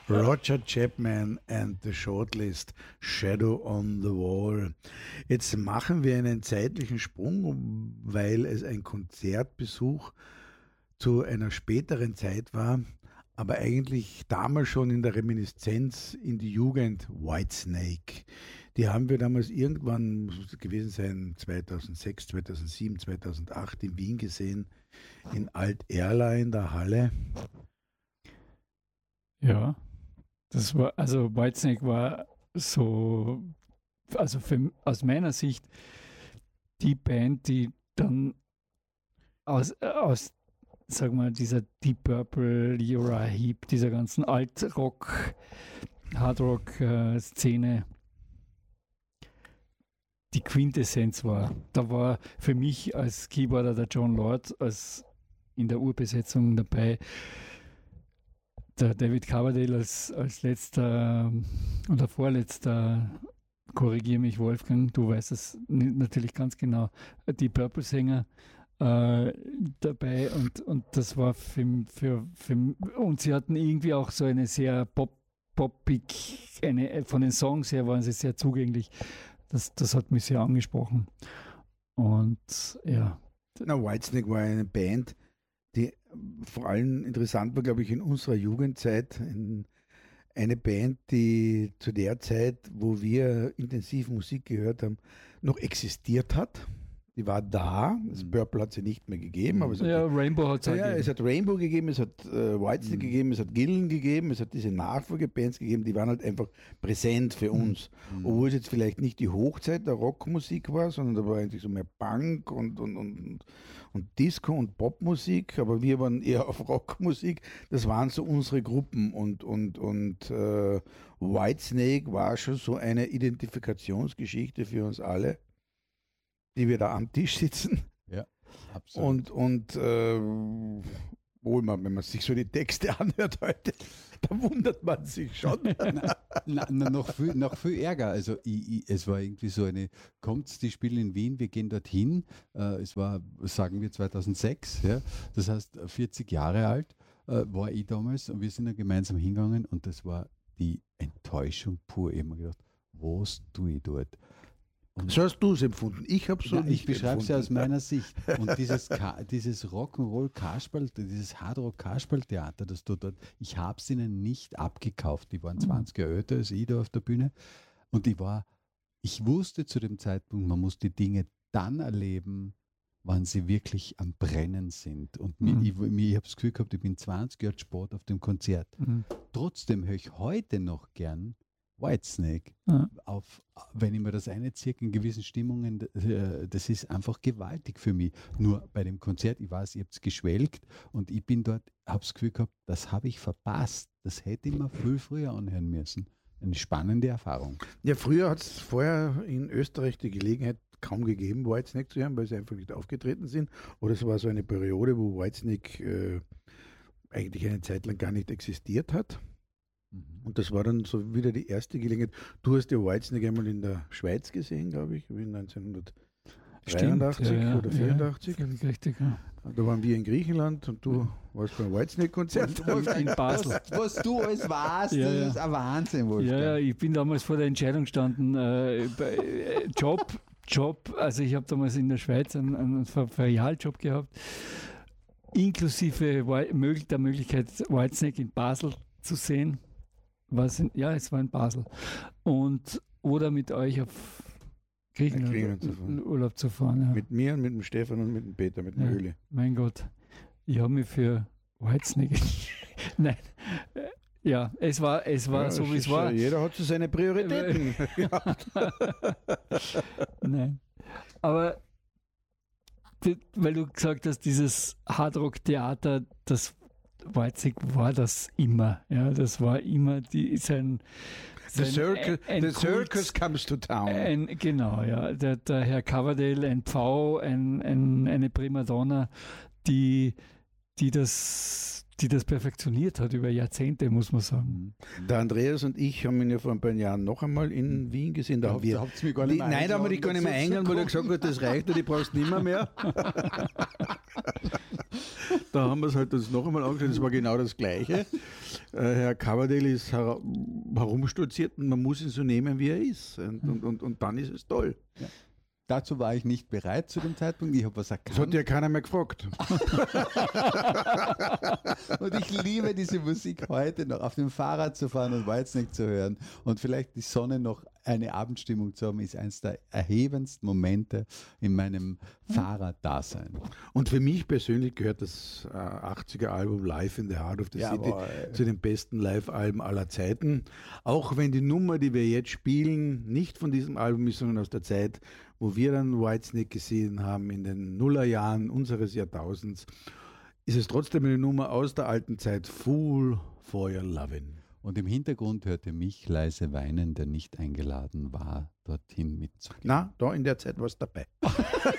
Roger Chapman and the Shortlist, Shadow on the Wall. Jetzt machen wir einen zeitlichen Sprung, weil es ein Konzertbesuch zu einer späteren Zeit war, aber eigentlich damals schon in der Reminiszenz in die Jugend. Whitesnake. Die haben wir damals irgendwann, muss es gewesen sein, 2006, 2007, 2008 in Wien gesehen, in Alt-Erla in der Halle. Ja, das war, also Whitesnake war so, also aus meiner Sicht die Band, die dann aus sagen wir, dieser Deep Purple, Uriah Heep, dieser ganzen Alt-Rock, Hard-Rock-Szene die Quintessenz war. Da war für mich als Keyboarder der John Lord als in der Urbesetzung dabei, der David Coverdale als letzter oder vorletzter, korrigiere mich Wolfgang, du weißt es natürlich ganz genau, die Purple-Sänger dabei und das war für und sie hatten irgendwie auch so eine sehr poppig, von den Songs her waren sie sehr zugänglich. Das hat mich sehr angesprochen. Und ja. Na, Whitesnake war eine Band, die vor allem interessant war, glaube ich, in unserer Jugendzeit. Eine Band, die zu der Zeit, wo wir intensiv Musik gehört haben, noch existiert hat. Die war da. Das Purple hat sie nicht mehr gegeben. Aber Rainbow hat es gegeben. Es hat Rainbow gegeben, es hat Whitesnake gegeben, es hat Gillan gegeben, es hat diese Nachfolgebands gegeben, die waren halt einfach präsent für uns. Obwohl es jetzt vielleicht nicht die Hochzeit der Rockmusik war, sondern da war eigentlich so mehr Punk und Disco und Popmusik, aber wir waren eher auf Rockmusik. Das waren so unsere Gruppen und Whitesnake war schon so eine Identifikationsgeschichte für uns alle, die wir da am Tisch sitzen. Ja, absolut. Wenn man sich so die Texte anhört heute, da wundert man sich schon. Noch viel Ärger. Also es war irgendwie so die spielen in Wien, wir gehen dorthin. Es war, sagen wir, 2006, ja, das heißt 40 Jahre alt war ich damals und wir sind dann gemeinsam hingegangen und das war die Enttäuschung pur. Ich habe mir gedacht, was tue ich dort? Und so hast du es empfunden. Ich habe so nicht Ich beschreibe es ja aus meiner Sicht. Und dieses Rock'n'Roll-Kasperl, dieses Hardrock-Kasperl-Theater, das du dort, ich habe es ihnen nicht abgekauft. Die waren 20 Jahre älter als ich da auf der Bühne. Und ich wusste zu dem Zeitpunkt, man muss die Dinge dann erleben, wann sie wirklich am Brennen sind. Und ich habe das Gefühl gehabt, ich bin 20 Jahre Sport auf dem Konzert. Trotzdem höre ich heute noch gern Whitesnake. Wenn ich mir das einziehe in gewissen Stimmungen, das ist einfach gewaltig für mich. Nur bei dem Konzert, ich weiß, ihr habt es geschwelgt und ich bin dort, habe das Gefühl gehabt, das habe ich verpasst. Das hätte ich mir viel früher anhören müssen. Eine spannende Erfahrung. Ja, früher hat es vorher in Österreich die Gelegenheit kaum gegeben, Whitesnake zu hören, weil sie einfach nicht aufgetreten sind. Oder es war so eine Periode, wo Whitesnake eigentlich eine Zeit lang gar nicht existiert hat. Und das war dann so wieder die erste Gelegenheit. Du hast ja Whitesnake einmal in der Schweiz gesehen, glaube ich, wie 1983 oder 84. Ja, richtig, ja. Da waren wir in Griechenland und du warst beim Whitesnake-Konzert in Basel. Was du alles weißt, das ist ein Wahnsinn, Wolfgang. Ja, ich bin damals vor der Entscheidung gestanden, Job, also ich habe damals in der Schweiz einen Ferialjob gehabt, inklusive der Möglichkeit, Whitesnake in Basel zu sehen. Es war in Basel. Oder mit euch auf Griechenland Urlaub zu fahren. Ja. Mit mir und mit dem Stefan und mit dem Peter, mit dem Öli. Mein Gott, ich habe mich für Whitesnake. Nein. Ja, es war so, wie es war. Jeder hat so seine Prioritäten gehabt. Nein. Aber weil du gesagt hast, dieses Hardrock-Theater, das Whitesnake war das immer. Ja, das war immer sein The circus comes to town. Genau, ja. Der Herr Coverdale, ein Pfau, eine Primadonna, die das perfektioniert hat über Jahrzehnte, muss man sagen. Der Andreas und ich haben ihn ja vor ein paar Jahren noch einmal in Wien gesehen. Da haben wir mich gar nicht mehr nein, da haben wir dich gar nicht mehr eingeladen, weil er gesagt hat, das reicht und ich brauchst nicht mehr. Da haben wir es halt uns noch einmal angeschaut, das war genau das Gleiche. Herr Coverdale ist herumstolziert und man muss ihn so nehmen, wie er ist. Und dann ist es toll. Ja. Dazu war ich nicht bereit zu dem Zeitpunkt. Ich habe was erkannt. Das hat ja keiner mehr gefragt. Und ich liebe diese Musik heute noch, auf dem Fahrrad zu fahren und Whitesnake zu hören und vielleicht die Sonne noch eine Abendstimmung zu haben, ist eines der erhebendsten Momente in meinem Fahrraddasein. Und für mich persönlich gehört das 80er-Album Live in the Heart of the City zu den besten Live-Alben aller Zeiten. Auch wenn die Nummer, die wir jetzt spielen, nicht von diesem Album ist, sondern aus der Zeit, wo wir dann Whitesnake gesehen haben in den Nullerjahren unseres Jahrtausends, ist es trotzdem eine Nummer aus der alten Zeit, Fool for Your Lovin'. Und im Hintergrund hörte mich leise weinen, der nicht eingeladen war, dorthin mitzugehen. Na, da in der Zeit war es dabei.